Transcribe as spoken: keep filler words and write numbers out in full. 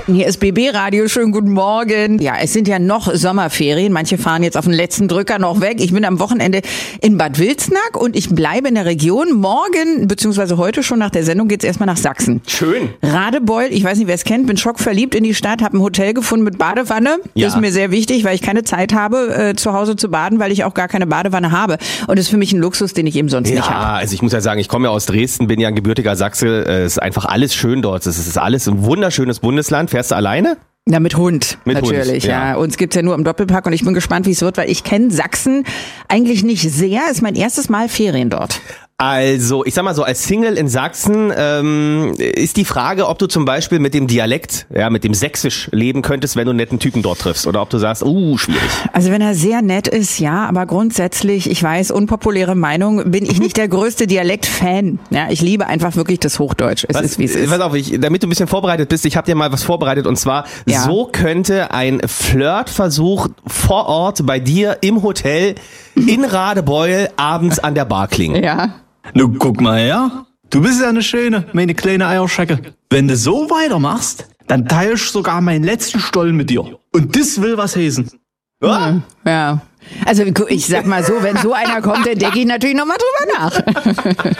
Hier ist B B-Radio, schönen guten Morgen. Ja, es sind ja noch Sommerferien. Manche fahren jetzt auf den letzten Drücker noch weg. Ich bin am Wochenende in Bad Wilsnack und ich bleibe in der Region. Morgen, beziehungsweise heute schon nach der Sendung, geht's erstmal nach Sachsen. Schön. Radebeul, ich weiß nicht, wer es kennt, bin schockverliebt in die Stadt, habe ein Hotel gefunden mit Badewanne. Ja. Das ist mir sehr wichtig, weil ich keine Zeit habe, äh, zu Hause zu baden, weil ich auch gar keine Badewanne habe. Und das ist für mich ein Luxus, den ich eben sonst Ja, nicht habe. also ich muss ja sagen, ich komme ja aus Dresden, bin ja ein gebürtiger Sachse. Es ist einfach alles schön dort. Es ist alles ein wunderschönes Bundesland. Fährst du alleine? Na, mit Hund, Mit natürlich, Hund, ja. ja. Uns gibt's ja nur im Doppelpack und ich bin gespannt, wie es wird, weil ich kenne Sachsen eigentlich nicht sehr. Ist mein erstes Mal Ferien dort. Also, ich sag mal so, als Single in Sachsen ähm, ist die Frage, ob du zum Beispiel mit dem Dialekt, ja, mit dem Sächsisch leben könntest, wenn du einen netten Typen dort triffst. Oder ob du sagst, uh, schwierig. Also wenn er sehr nett ist, ja, aber grundsätzlich, ich weiß, unpopuläre Meinung, bin ich nicht der größte Dialekt-Fan. Ja, ich liebe einfach wirklich das Hochdeutsch. Es Was, ist, wie es ist. Pass auf, ich, damit du ein bisschen vorbereitet bist, ich habe dir mal was vorbereitet und zwar, Ja. so könnte ein Flirtversuch vor Ort bei dir im Hotel in Radebeul abends an der Bar klingen. Ja. Nu, guck mal her. Du bist ja eine Schöne, meine kleine Eierschecke. Wenn du so weitermachst, dann teile ich sogar meinen letzten Stollen mit dir. Und das will was heißen. Ja. Ja. Also ich sag mal so, wenn so einer kommt, dann denke ich natürlich nochmal drüber nach.